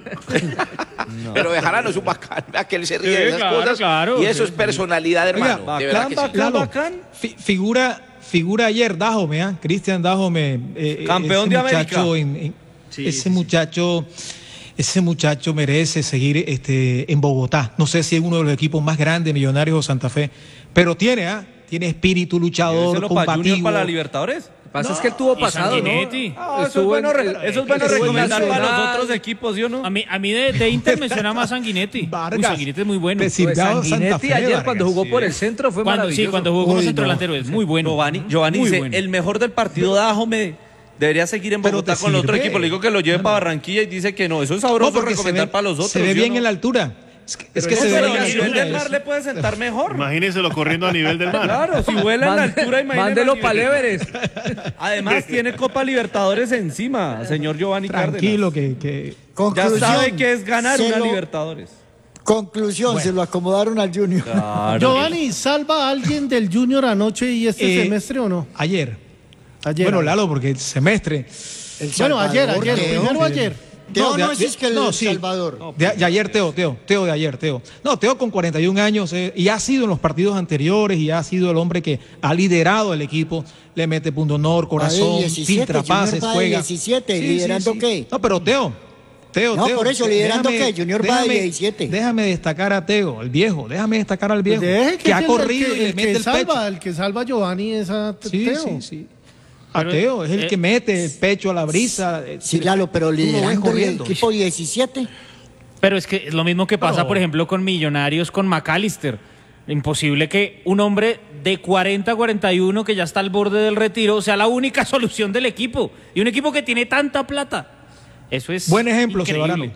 Pero dejarán es un bacán. Vea que él se ríe Sí, de esas claro, cosas. claro. Y eso es personalidad, hermano. Oiga, de verdad Bacán, que sí. bacán, Lalo, bacán. fi- figura, figura ayer Dajome, ¿ah? Cristian Dajome. eh, Campeón ese de muchacho América. en- en- Sí, ese sí, sí. muchacho, ese muchacho merece seguir este, en Bogotá. No sé si es uno de los equipos más grandes, Millonarios o Santa Fe, pero tiene, ¿ah? Tiene espíritu luchador, ¿Lléveselo para Junior combativo. para la Libertadores? Lo que pasa es que él tuvo y pasado, ¿no? Sanguinetti. Ah, eso es Estuvo bueno, en- re- el- eso es bueno estuvo en recomendar para los Nacional. otros equipos, ¿sí o no? A mí, a mí de, de Inter me suena más Sanguinetti. Uy, Vargas. Sanguinetti es muy bueno. Te sirvió a Santa Sanguinetti Fe, ayer Vargas. cuando jugó sí. por el centro fue Cuando, maravilloso. sí, cuando jugó como Uy, centro no. delantero es muy bueno. Giovanni, Giovanni Muy dice, bueno. el mejor del partido de Ajome debería seguir en Pero Bogotá te con el otro sirve. equipo. Le digo que lo lleve No, no. para Barranquilla y dice que no. Eso es sabroso No, porque se recomendar ve, para los otros. se ve ¿sí o bien no? en la altura. Es que, es que No, se ve pero bien en a la nivel altura. del mar le puede sentar mejor. Imagínenselo corriendo a nivel del mar. Claro, si vuela en la Mande- altura, imagínese. Mándelo a nivel- para el Everest. Además, tiene Copa Libertadores encima, señor Giovanni Tranquilo, Cárdenas. que, que Ya Conclusión, sabe que es ganar se una lo- Libertadores. Conclusión, se lo acomodaron al Junior. Giovanni, ¿salva a alguien del Junior anoche y este Eh, semestre o no? ayer. Ayer. Bueno, Lalo, porque el semestre. El Bueno, ayer, Salvador, ayer, Teo. primero ayer. Teo de- no es de- es que el no, sí. Salvador. De, de ayer, Teo, Teo, Teo de ayer, Teo. No, Teo con cuarenta y un años eh, y ha sido en los partidos anteriores y ha sido el hombre que ha liderado el equipo, le mete punto honor, corazón, Ahí, diecisiete, filtra Junior pases, va de juega. diecisiete, ¿liderando qué? No, pero Teo, Teo, No, Teo. por eso, ¿liderando déjame- qué? Junior va de déjame- diecisiete. Déjame destacar a Teo, el viejo, déjame destacar al viejo, Deje que, ha el- corrido el que, y le el mete que el salva, pecho. el que salva a Giovanni es a Teo. Sí, sí, sí. A Pero, Teo, es el eh, que mete el pecho a la brisa. eh, Sí, Lalo, pero tú lo ves liderando el corriendo. equipo diecisiete. Pero es que es lo mismo que pasa, No. por ejemplo, con Millonarios, con McAllister. Imposible que un hombre de cuarenta a cuarenta y uno que ya está al borde del retiro sea la única solución del equipo. Y un equipo que tiene tanta plata. Eso es Buen ejemplo, increíble. Sebarano.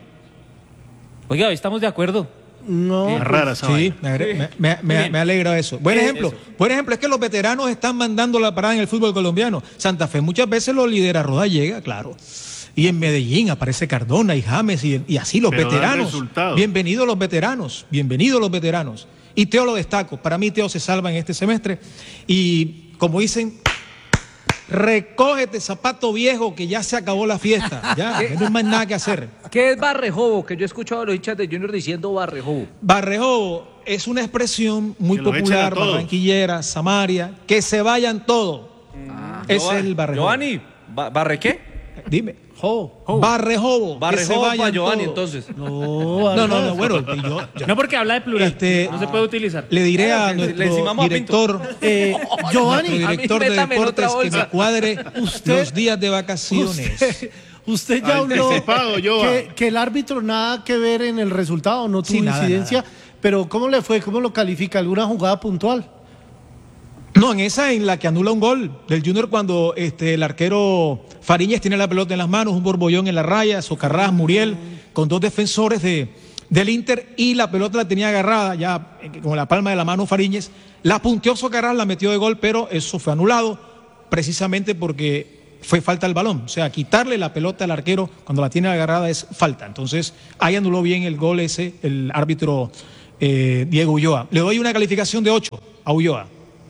Oiga, hoy estamos de acuerdo. No. Es rara esa Sí, vaina. me, agre- me- me- me- bien. me alegra eso. Buen Eh, ejemplo. eso. Buen ejemplo es que los veteranos están mandando la parada en el fútbol colombiano. Santa Fe muchas veces lo lidera, Roda llega, claro. Y en Medellín aparece Cardona y James y, y así los Pero dan veteranos. resultados. Bienvenidos los veteranos, bienvenidos los veteranos. Y Teo lo destaco. Para mí Teo se salva en este semestre. Y como dicen, recógete zapato viejo que ya se acabó la fiesta. Ya, no hay más nada que hacer. ¿Qué es Barrejobo? Que yo he escuchado a los hinchas de Junior diciendo Barrejobo. Barrejobo es una expresión muy Que los echen a popular, todos. barranquillera, Samaria, que se vayan todos. Ese es el Barrejobo. Giovanni, ¿ba- ¿barre qué? Dime. Jo. Barrejobo. que se Barrejobo para vayan Giovanni, todos. entonces. No, No, no, no, bueno, yo, yo- No porque habla de plural. Este, no se puede utilizar. le diré Ah, a le- nuestro le encimamos a director, Eh, Giovanni, nuestro a mí director de métame en otra deportes que bolsa. me cuadre Usted- los días de vacaciones. usted, usted ya habló Anticipado, Giova. que, que el árbitro nada que ver en el resultado, no tuvo Sí, nada, incidencia, pero ¿cómo le fue? ¿Cómo lo califica? ¿Alguna jugada puntual? No, en esa, en la que anula un gol del Junior cuando este, el arquero Fariñez tiene la pelota en las manos, un borbollón en la raya, Socarrás, Muriel, con dos defensores de, del Inter, y la pelota la tenía agarrada ya con la palma de la mano Fariñez, la punteó Socarrás, la metió de gol, pero eso fue anulado precisamente porque fue falta el balón. O sea, quitarle la pelota al arquero cuando la tiene agarrada es falta. Entonces, ahí anuló bien el gol ese el árbitro eh, Diego Ulloa. Le doy una calificación de ocho a Ulloa.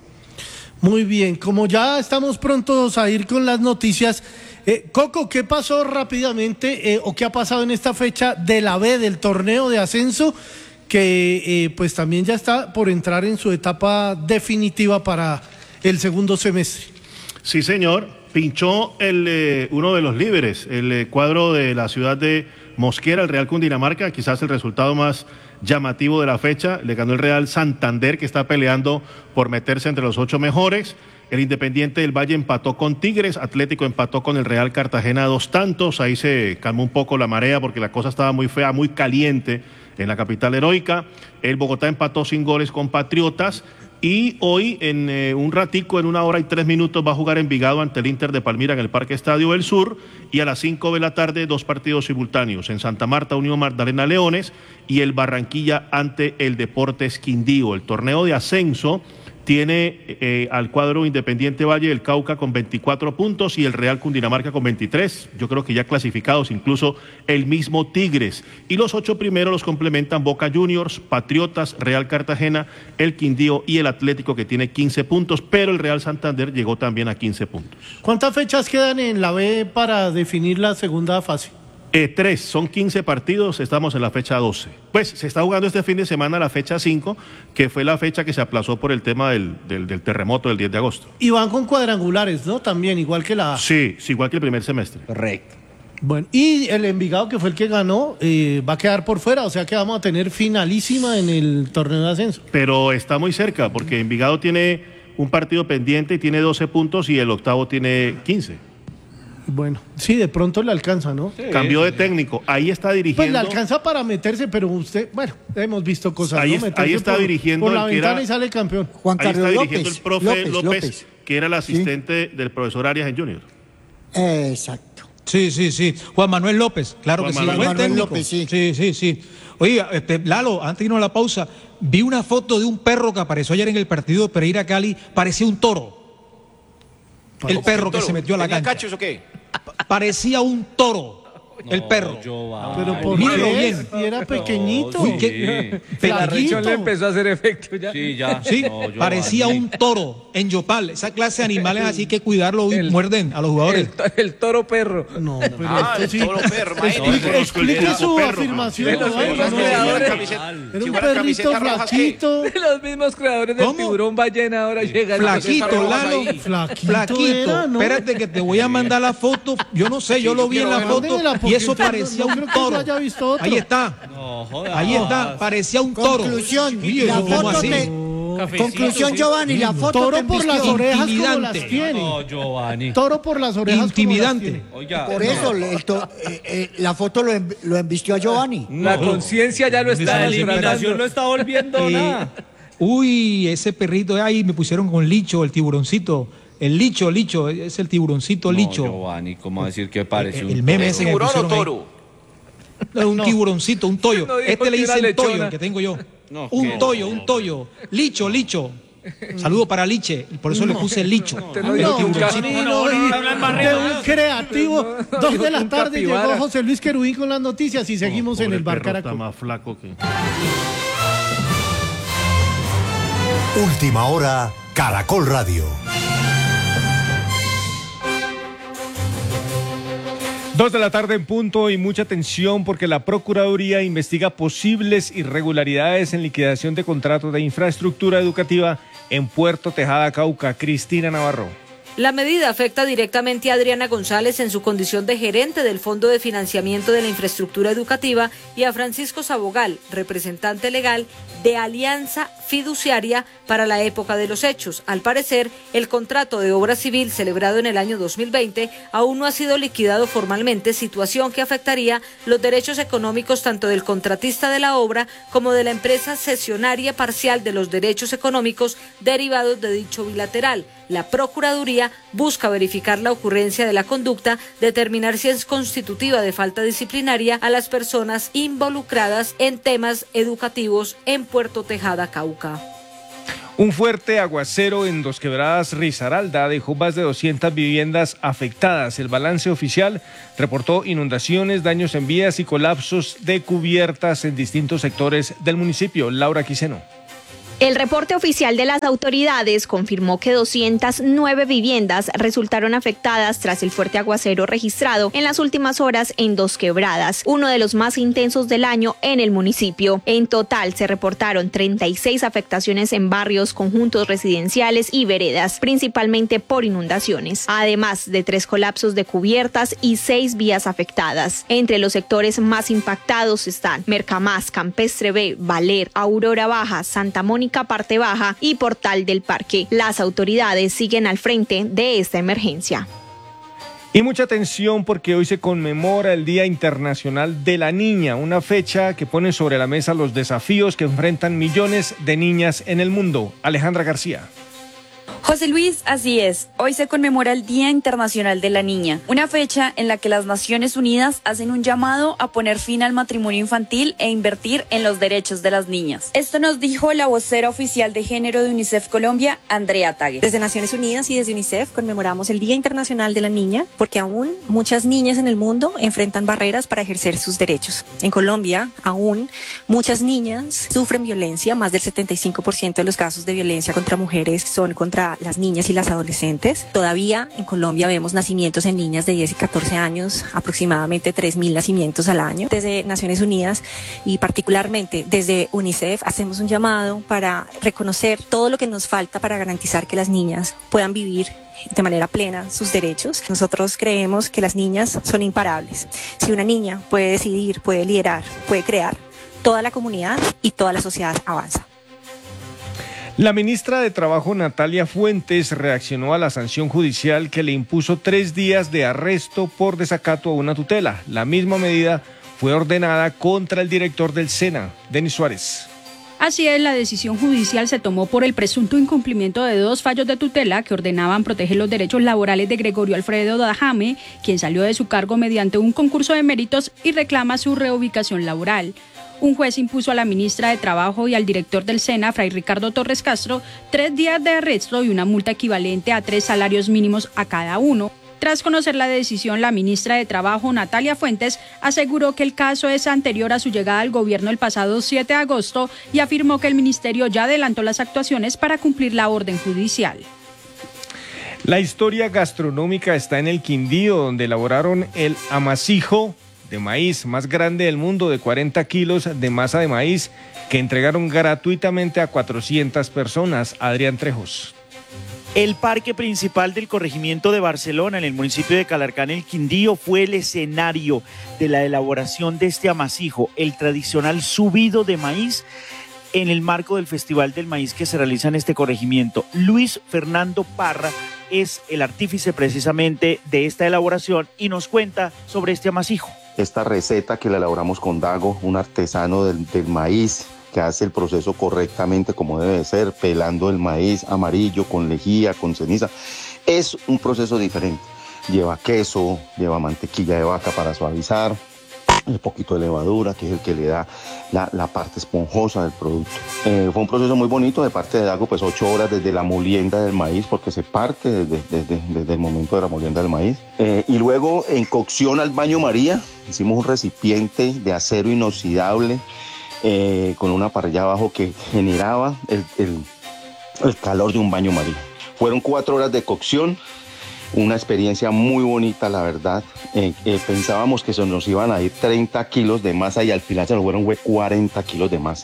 Muy bien, como ya estamos prontos a ir con las noticias, eh, Coco, ¿qué pasó rápidamente eh, o qué ha pasado en esta fecha de la B del torneo de ascenso que eh, pues también ya está por entrar en su etapa definitiva para el segundo semestre? Sí, señor, pinchó el, eh, uno de los líderes, el eh, cuadro de la ciudad de Mosquera, el Real Cundinamarca, quizás el resultado más llamativo de la fecha. Le ganó el Real Santander, que está peleando por meterse entre los ocho mejores. El Independiente del Valle empató con Tigres, Atlético empató con el Real Cartagena dos tantos. Ahí se calmó un poco la marea porque la cosa estaba muy fea, muy caliente en la capital heroica. El Bogotá empató sin goles con Patriotas. Y hoy, en eh, un ratico, en una hora y tres minutos, va a jugar Envigado ante el Inter de Palmira en el Parque Estadio del Sur. Y a las cinco de la tarde, dos partidos simultáneos. En Santa Marta, Unión Magdalena Leones y el Barranquilla ante el Deportes Quindío. El torneo de ascenso tiene eh, al cuadro Independiente Valle del Cauca con veinticuatro puntos y el Real Cundinamarca con veintitrés. Yo creo que ya clasificados, incluso el mismo Tigres. Y los ocho primeros los complementan Boca Juniors, Patriotas, Real Cartagena, el Quindío y el Atlético, que tiene quince puntos, pero el Real Santander llegó también a quince puntos. ¿Cuántas fechas quedan en la B para definir la segunda fase? Eh, tres, son quince partidos, estamos en la fecha doce. Pues se está jugando este fin de semana la fecha cinco, que fue la fecha que se aplazó por el tema del, del, del terremoto del diez de agosto. Y van con cuadrangulares, ¿no? También, igual que la... Sí, sí, igual que el primer semestre. Correcto. Bueno, y el Envigado, que fue el que ganó, eh, va a quedar por fuera, o sea que vamos a tener finalísima en el torneo de ascenso. Pero está muy cerca, porque Envigado tiene un partido pendiente y tiene doce puntos y el octavo tiene quince. Bueno, sí, de pronto le alcanza, ¿no? Sí, Cambió de técnico, ahí está dirigiendo. Pues le alcanza para meterse, pero usted, bueno, hemos visto cosas. Ahí, ¿no? es, ahí está por, dirigiendo por la el que ventana era, y sale campeón. Juan Carlos ahí está López. dirigiendo el profe López, López, López. que era el asistente ¿Sí? del profesor Arias en Junior. Exacto. Sí, sí, sí. Juan Manuel López, claro Juan que Manuel. sí. Buen Manuel técnico. López, sí. Sí, sí, sí. Oiga, este, Lalo, antes de irnos a la pausa, vi una foto de un perro que apareció ayer en el partido de Pereira Cali, parecía un toro. El perro que se metió a la cancha. ¿Cachos o qué? Parecía un toro. No, el perro. Pero por Míralo qué? bien. Y era pequeñito. Uy, qué La rechón le empezó a hacer efecto ya. Sí, ya. Sí, No, yo- parecía un toro en Yopal. Esa clase de animales así que cuidarlo y El- muerden a los jugadores. El, to- el toro perro. No, pero Ah, esto el sí. toro perro, maestro. Explique, explique Era su perro, afirmación. de los ¿no? mismos No, creadores. Era un Si fuera perrito camiseta roja, ¿qué? flaquito. De los mismos creadores del ¿Cómo? tiburón ballena ahora llegan. Flaquito, Rojas Lalo. ahí. Flaquito Flaquito. era, ¿no? Espérate que te voy a mandar la foto. Yo no sé, yo lo vi en la foto Mándemela, y porque eso entonces parecía no un creo que yo toro. haya visto otro. Ahí está. No, joda. Ahí está. Parecía un toro. Conclusión, Sí, la eso, ¿cómo foto así? te... Conclusión, Giovanni, la foto Toro te por las embistió. orejas como las Intimidante. tiene. No, Giovanni. Toro por las orejas Intimidante. como las tiene. Oiga. Por eso, el to- eh, eh, la foto lo, em- lo embistió a Giovanni. La conciencia ya lo está La eliminación desfrazando. no está volviendo Eh, nada. Uy, ese perrito, ahí me pusieron con Licho, el tiburoncito. El Licho, Licho, es el tiburoncito Licho. No, Giovanni, ¿cómo decir que parece un El meme ¿Es ese que me tiburón o pusieron ahí. toro? No, un tiburoncito, un toyo. No dijo Este le que era dicen toyo, lechona. el que tengo yo. No, un qué toyo, no. un toyo. Licho, Licho. Saludo para Liche, por eso le puse Licho. Usted no El dijo que un tiburoncito. capibara. No, no, y de un creativo. no, Dos dijo de la un tarde llegó capibara. José Luis Querubín con las noticias y seguimos Pobre en el Bar perro, está Caracol. más flaco que... Última hora, Caracol Radio. Dos de la tarde en punto y mucha atención porque la Procuraduría investiga posibles irregularidades en liquidación de contratos de infraestructura educativa en Puerto Tejada, Cauca. Cristina Navarro. La medida afecta directamente a Adriana González en su condición de gerente del Fondo de Financiamiento de la Infraestructura Educativa y a Francisco Sabogal, representante legal de Alianza Fiduciaria para la época de los hechos. Al parecer, el contrato de obra civil celebrado en el año dos mil veinte aún no ha sido liquidado formalmente, situación que afectaría los derechos económicos tanto del contratista de la obra como de la empresa cesionaria parcial de los derechos económicos derivados de dicho bilateral. La Procuraduría busca verificar la ocurrencia de la conducta, determinar si es constitutiva de falta disciplinaria a las personas involucradas en temas educativos en Puerto Tejada, Cauca. Un fuerte aguacero en Dos Quebradas, Risaralda, dejó más de doscientas viviendas afectadas. El balance oficial reportó inundaciones, daños en vías y colapsos de cubiertas en distintos sectores del municipio. Laura Quiseno. El reporte oficial de las autoridades confirmó que doscientas nueve viviendas resultaron afectadas tras el fuerte aguacero registrado en las últimas horas en Dos Quebradas, uno de los más intensos del año en el municipio. En total se reportaron treinta y seis afectaciones en barrios, conjuntos residenciales y veredas, principalmente por inundaciones, además de tres colapsos de cubiertas y seis vías afectadas. Entre los sectores más impactados están Mercamás, Campestre B, Valer, Aurora Baja, Santa Mónica Parte Baja y Portal del Parque. Las autoridades siguen al frente de esta emergencia. Y mucha atención porque hoy se conmemora el Día Internacional de la Niña, una fecha que pone sobre la mesa los desafíos que enfrentan millones de niñas en el mundo. Alejandra García. José Luis, así es. Hoy se conmemora el Día Internacional de la Niña, una fecha en la que las Naciones Unidas hacen un llamado a poner fin al matrimonio infantil e invertir en los derechos de las niñas. Esto nos dijo la vocera oficial de género de UNICEF Colombia, Andrea Tague. Desde Naciones Unidas y desde UNICEF conmemoramos el Día Internacional de la Niña porque aún muchas niñas en el mundo enfrentan barreras para ejercer sus derechos. En Colombia, aún muchas niñas sufren violencia, más del setenta y cinco por ciento de los casos de violencia contra mujeres son contra las niñas y las adolescentes. Todavía en Colombia vemos nacimientos en niñas de diez y catorce años, aproximadamente tres mil nacimientos al año. Desde Naciones Unidas y particularmente desde UNICEF hacemos un llamado para reconocer todo lo que nos falta para garantizar que las niñas puedan vivir de manera plena sus derechos. Nosotros creemos que las niñas son imparables. Si una niña puede decidir, puede liderar, puede crear, toda la comunidad y toda la sociedad avanza. La ministra de Trabajo, Natalia Fuentes, reaccionó a la sanción judicial que le impuso tres días de arresto por desacato a una tutela. La misma medida fue ordenada contra el director del SENA, Denis Suárez. Así es, la decisión judicial se tomó por el presunto incumplimiento de dos fallos de tutela que ordenaban proteger los derechos laborales de Gregorio Alfredo Dajame, quien salió de su cargo mediante un concurso de méritos y reclama su reubicación laboral. Un juez impuso a la ministra de Trabajo y al director del SENA, Fray Ricardo Torres Castro, tres días de arresto y una multa equivalente a tres salarios mínimos a cada uno. Tras conocer la decisión, la ministra de Trabajo, Natalia Fuentes, aseguró que el caso es anterior a su llegada al gobierno el pasado siete de agosto y afirmó que el ministerio ya adelantó las actuaciones para cumplir la orden judicial. La historia gastronómica está en el Quindío, donde elaboraron el amasijo de maíz más grande del mundo, de cuarenta kilos de masa de maíz, que entregaron gratuitamente a cuatrocientas personas. Adrián Trejos. El parque principal del corregimiento de Barcelona, en el municipio de Calarcán, el Quindío, fue el escenario de la elaboración de este amasijo, el tradicional subido de maíz, en el marco del Festival del Maíz que se realiza en este corregimiento. Luis Fernando Parra es el artífice precisamente de esta elaboración y nos cuenta sobre este amasijo. Esta receta que la elaboramos con Dago, un artesano del, del maíz, que hace el proceso correctamente como debe de ser, pelando el maíz amarillo con lejía, con ceniza. Es un proceso diferente. Lleva queso, lleva mantequilla de vaca para suavizar, un poquito de levadura, que es el que le da la, la parte esponjosa del producto. Eh, fue un proceso muy bonito de parte de Dago, pues ocho horas desde la molienda del maíz, porque se parte desde, desde, desde el momento de la molienda del maíz. Eh, y luego en cocción al baño María, hicimos un recipiente de acero inoxidable eh, con una parrilla abajo que generaba el, el, el calor de un baño María. Fueron cuatro horas de cocción. Una experiencia muy bonita, la verdad. Eh, eh, pensábamos que se nos iban a ir treinta kilos de masa y al final se nos fueron cuarenta kilos de masa.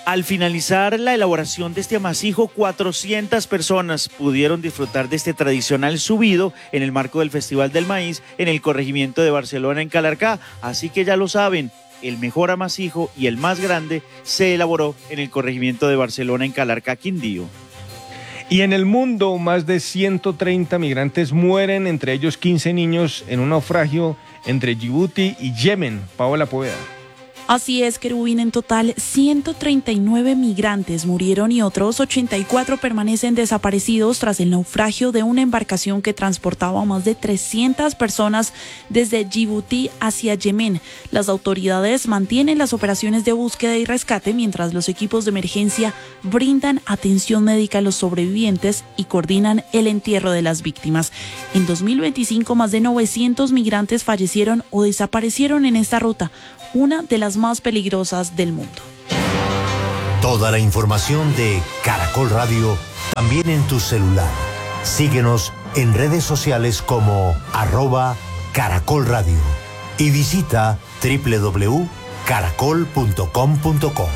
Al finalizar la elaboración de este amasijo, cuatrocientas personas pudieron disfrutar de este tradicional subido en el marco del Festival del Maíz en el corregimiento de Barcelona, en Calarcá. Así que ya lo saben, el mejor amasijo y el más grande se elaboró en el corregimiento de Barcelona, en Calarcá, Quindío. Y en el mundo, más de ciento treinta migrantes mueren, entre ellos quince niños, en un naufragio entre Djibouti y Yemen. Paola Poveda. Así es, Querubín, en total ciento treinta y nueve migrantes murieron y otros ochenta y cuatro permanecen desaparecidos tras el naufragio de una embarcación que transportaba a más de trescientas personas desde Djibouti hacia Yemen. Las autoridades mantienen las operaciones de búsqueda y rescate mientras los equipos de emergencia brindan atención médica a los sobrevivientes y coordinan el entierro de las víctimas. En dos mil veinticinco, más de novecientos migrantes fallecieron o desaparecieron en esta ruta, una de las más peligrosas del mundo. Toda la información de Caracol Radio también en tu celular. Síguenos en redes sociales como arroba Caracol Radio y visita doble u doble u doble u punto caracol punto com punto co.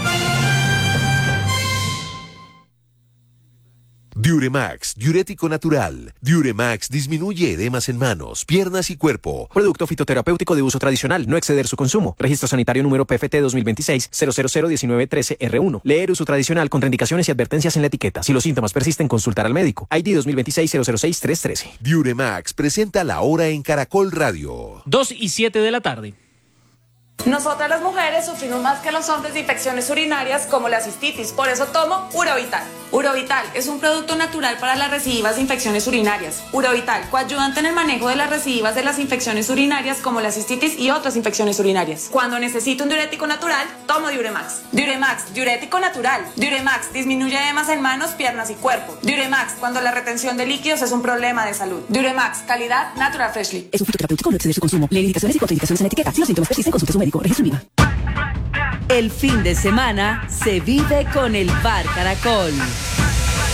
Diuremax, diurético natural. Diuremax disminuye edemas en manos, piernas y cuerpo. Producto fitoterapéutico de uso tradicional, no exceder su consumo. Registro sanitario número P F T dos mil veintiséis cero cero cero diecinueve trece R uno. Leer uso tradicional, contraindicaciones y advertencias en la etiqueta. Si los síntomas persisten, consultar al médico. I D dos mil veintiséis cero cero seis tres trece. Diuremax presenta la hora en Caracol Radio. dos y siete de la tarde. Nosotras las mujeres sufrimos más que los hombres de infecciones urinarias como la cistitis, por eso tomo Urovital. Urovital es un producto natural para las recidivas de infecciones urinarias. Urovital, coayudante en el manejo de las recidivas de las infecciones urinarias como la cistitis y otras infecciones urinarias. Cuando necesito un diurético natural, tomo Diuremax. Diuremax, diurético natural. Diuremax disminuye edemas en manos, piernas y cuerpo. Diuremax, cuando la retención de líquidos es un problema de salud. Diuremax, calidad Natural Freshly. Es un fitoterapéutico, no exceder su consumo. Lee indicaciones y contraindicaciones en la etiqueta. Si los síntomas persisten, consulte a su médico. Registro viva. El fin de semana se vive con el Bar Caracol.